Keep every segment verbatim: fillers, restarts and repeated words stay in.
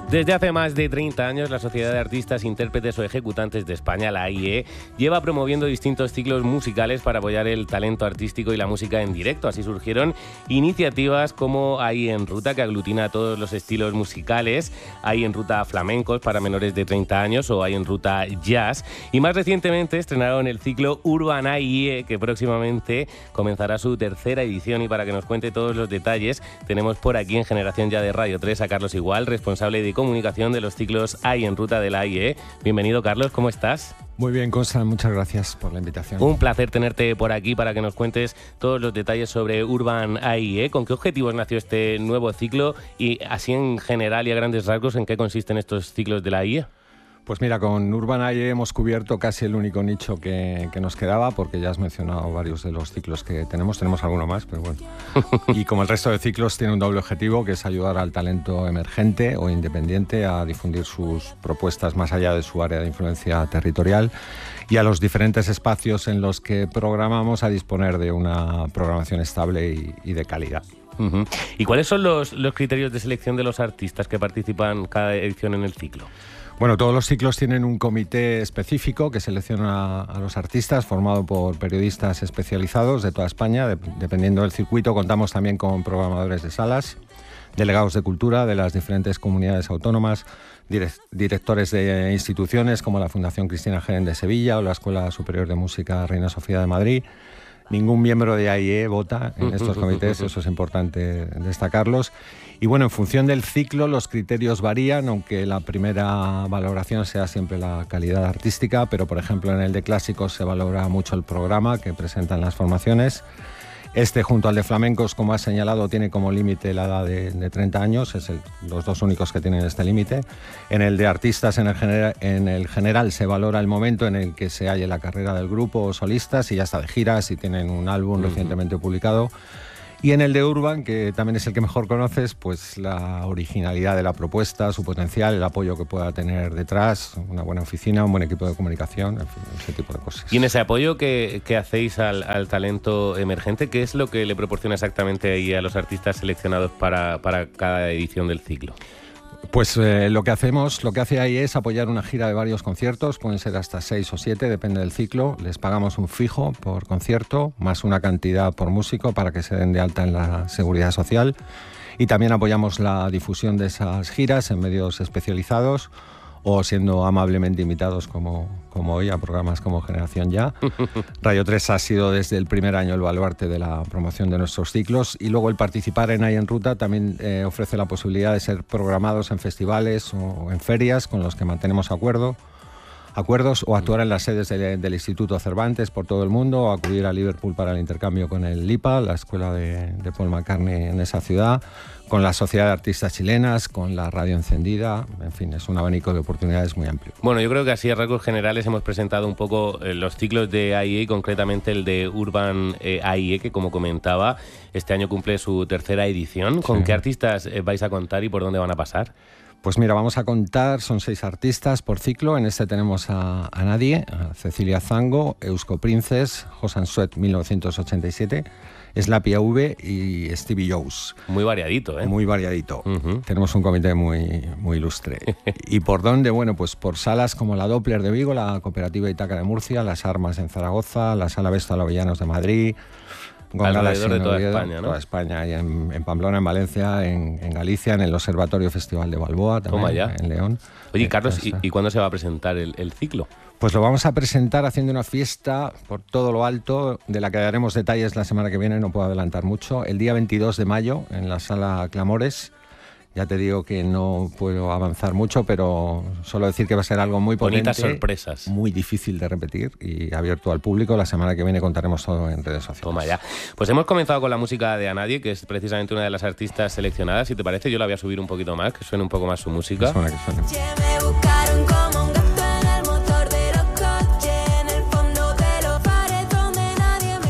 Desde hace más de treinta años, la Sociedad de Artistas, Intérpretes o Ejecutantes de España, la A I E, lleva promoviendo distintos ciclos musicales para apoyar el talento artístico y la música en directo. Así surgieron iniciativas como A I E en Ruta, que aglutina a todos los estilos musicales, A I E en Ruta flamencos para menores de treinta años o A I E en Ruta jazz. Y más recientemente estrenaron el ciclo Urban A I E, que próximamente comenzará su tercera edición. Y para que nos cuente todos los detalles, tenemos por aquí en Generación Ya de Radio tres a Carlos Igual, responsable de comunicación de los ciclos A I E en Ruta de la A I E. Bienvenido, Carlos, ¿cómo estás? Muy bien, Consta, muchas gracias por la invitación. Un placer tenerte por aquí para que nos cuentes todos los detalles sobre Urban A I E. ¿Con qué objetivos nació este nuevo ciclo? Y así en general y a grandes rasgos, ¿en qué consisten estos ciclos de la A I E? Pues mira, con Urban A I E hemos cubierto casi el único nicho que, que nos quedaba, porque ya has mencionado varios de los ciclos que tenemos, tenemos alguno más, pero bueno. Y como el resto de ciclos, tiene un doble objetivo, que es ayudar al talento emergente o independiente a difundir sus propuestas más allá de su área de influencia territorial y a los diferentes espacios en los que programamos a disponer de una programación estable y, y de calidad. Uh-huh. ¿Y cuáles son los, los criterios de selección de los artistas que participan cada edición en el ciclo? Bueno, todos los ciclos tienen un comité específico que selecciona a los artistas, formado por periodistas especializados de toda España. De, dependiendo del circuito, contamos también con programadores de salas, delegados de cultura de las diferentes comunidades autónomas, direct, directores de instituciones como la Fundación Cristina Gerén de Sevilla o la Escuela Superior de Música Reina Sofía de Madrid. Ningún miembro de A I E vota en estos comités, eso es importante destacarlos. Y bueno, en función del ciclo los criterios varían, aunque la primera valoración sea siempre la calidad artística, pero por ejemplo en el de clásicos se valora mucho el programa que presentan las formaciones. Este, junto al de flamencos, como has señalado, tiene como límite la edad de, de treinta años, es el, los dos únicos que tienen este límite. En el de artistas, en el, genera, en el general, se valora el momento en el que se halle la carrera del grupo o solistas, si ya está de gira, si tienen un álbum uh-huh. recientemente publicado. Y en el de Urban, que también es el que mejor conoces, pues la originalidad de la propuesta, su potencial, el apoyo que pueda tener detrás, una buena oficina, un buen equipo de comunicación, en fin, ese tipo de cosas. Y en ese apoyo que, que hacéis al, al talento emergente, ¿qué es lo que le proporciona exactamente ahí a los artistas seleccionados para, para cada edición del ciclo? Pues eh, lo que hacemos, lo que hace ahí es apoyar una gira de varios conciertos, pueden ser hasta seis o siete, depende del ciclo. Les pagamos un fijo por concierto, más una cantidad por músico para que se den de alta en la Seguridad Social. Y también apoyamos la difusión de esas giras en medios especializados o siendo amablemente invitados como, como hoy a programas como Generación Ya. Radio tres ha sido desde el primer año el baluarte de la promoción de nuestros ciclos y luego el participar en A I E en Ruta también eh, ofrece la posibilidad de ser programados en festivales o en ferias con los que mantenemos acuerdo, acuerdos o actuar en las sedes de, del Instituto Cervantes por todo el mundo o acudir a Liverpool para el intercambio con el LIPA, la escuela de, de Paul McCartney en esa ciudad, con la Sociedad de Artistas Chilenas, con la Radio Encendida, en fin, es un abanico de oportunidades muy amplio. Bueno, yo creo que así a rasgos generales hemos presentado un poco eh, los ciclos de A I E y concretamente el de Urban eh, A I E, que como comentaba, este año cumple su tercera edición. ¿Con sí. qué artistas eh, vais a contar y por dónde van a pasar? Pues mira, vamos a contar, son seis artistas por ciclo. En este tenemos a, a Nadie, a Cecilia Zango, Eusko Princes, Josan Suet mil novecientos ochenta y siete, Slappy A V y Stevie Jones. Muy variadito, ¿eh? Muy variadito. Uh-huh. Tenemos un comité muy, muy ilustre. ¿Y por dónde? Bueno, pues por salas como la Doppler de Vigo, la Cooperativa Itaca de Murcia, las Armas en Zaragoza, la Sala Vestal Avellanos de Madrid, alrededor de toda Oviedo, España, ¿no? Toda España, y en, en Pamplona, en Valencia, en, en Galicia, en el Observatorio Festival de Balboa, también, Toma ya. en León. Oye, Carlos, ¿y, ¿y cuándo se va a presentar el, el ciclo? Pues lo vamos a presentar haciendo una fiesta por todo lo alto, de la que daremos detalles la semana que viene, no puedo adelantar mucho, el día veintidós de mayo, en la Sala Clamores. Ya te digo que no puedo avanzar mucho, pero solo decir que va a ser algo muy potente. Bonitas sorpresas. Muy difícil de repetir y abierto al público. La semana que viene contaremos todo en redes sociales. Toma ya. Pues hemos comenzado con la música de A Nadie, que es precisamente una de las artistas seleccionadas. Si te parece, yo la voy a subir un poquito más, que suene un poco más su música. Que suene, que suene.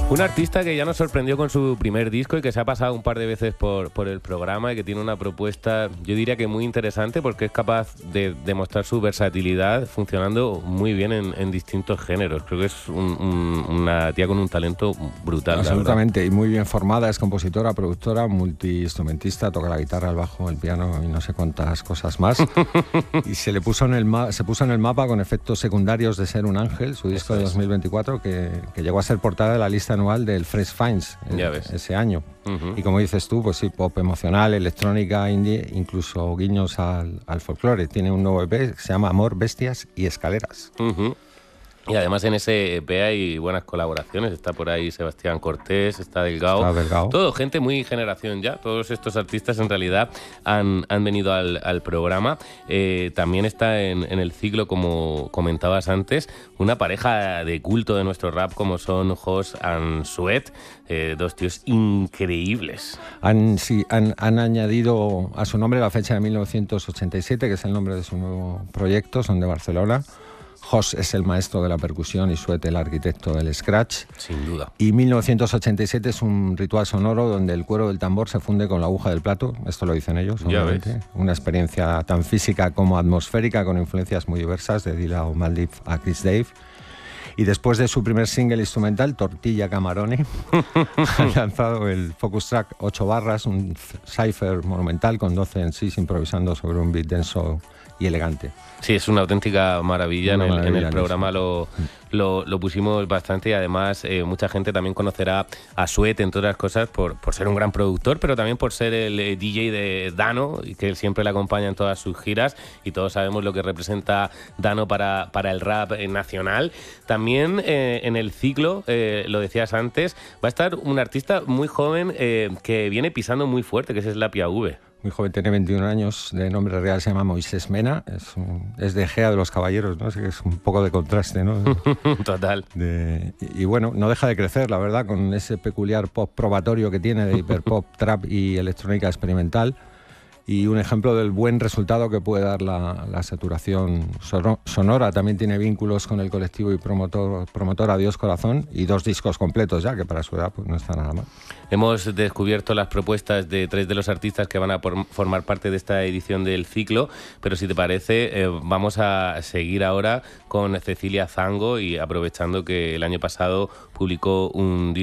Un artista que ya nos sorprendió con su primer disco y que se ha pasado un par de veces por, por el programa y que tiene una propuesta, yo diría que muy interesante, porque es capaz de demostrar su versatilidad funcionando muy bien en, en distintos géneros. Creo que es un, un, una tía con un talento brutal. Absolutamente, y muy bien formada, es compositora, productora, multiinstrumentista, toca la guitarra, el bajo, el piano y no sé cuántas cosas más. Y se le puso en el ma- se puso en el mapa con efectos secundarios de Ser un ángel, su disco de dos mil veinticuatro, que, que llegó a ser portada de la lista anual del Fresh Finds el, ese año. Uh-huh. Y como dices tú, pues sí, pop emocional, electrónica, indie, incluso guiños al, al folclore. Tiene un nuevo E P que se llama Amor, Bestias y Escaleras. Uh-huh. Y además en ese E P hay buenas colaboraciones. Está por ahí Sebastián Cortés, está Delgado. Está Delgado. Todo gente muy generación ya. Todos estos artistas en realidad han, han venido al, al programa. Eh, también está en, en el ciclo, como comentabas antes, una pareja de culto de nuestro rap como son Joss and Sweat. Eh, dos tíos increíbles. Han, sí, han, han añadido a su nombre la fecha de mil novecientos ochenta y siete, que es el nombre de su nuevo proyecto, son de Barcelona. Joss es el maestro de la percusión y Sweat el arquitecto del scratch. Sin duda. Y mil novecientos ochenta y siete es un ritual sonoro donde el cuero del tambor se funde con la aguja del plato. Esto lo dicen ellos, obviamente. Una experiencia tan física como atmosférica, con influencias muy diversas, de Dilla o Maldiv a Chris Dave. Y después de su primer single instrumental, Tortilla Camarone, ha lanzado el Focus Track ocho barras, un cipher monumental con doce en sí, improvisando sobre un beat denso y elegante. Sí, es una auténtica maravilla. Una en, el, maravilla en el programa lo, lo, lo pusimos bastante y además eh, mucha gente también conocerá a Sweat, entre otras cosas, por, por ser un gran productor, pero también por ser el eh, D J de Dano, y que él siempre le acompaña en todas sus giras, y todos sabemos lo que representa Dano para, para el rap eh, nacional. También eh, en el ciclo, eh, lo decías antes, va a estar un artista muy joven eh, que viene pisando muy fuerte, que es Slappy A V. Muy joven, tiene veintiún años, de nombre real se llama Moisés Mena, es, un, es de Egea de los Caballeros, ¿no? Así que es un poco de contraste, ¿no? Total. De, y, y bueno, no deja de crecer, la verdad, con ese peculiar pop probatorio que tiene de hiperpop, trap y electrónica experimental, y un ejemplo del buen resultado que puede dar la, la saturación sonora. También tiene vínculos con el colectivo y promotor, promotor Adiós Corazón, y dos discos completos ya, que para su edad pues no está nada mal. Hemos descubierto las propuestas de tres de los artistas que van a por, formar parte de esta edición del ciclo, pero si te parece, eh, vamos a seguir ahora con Cecilia Zango, y aprovechando que el año pasado publicó un disco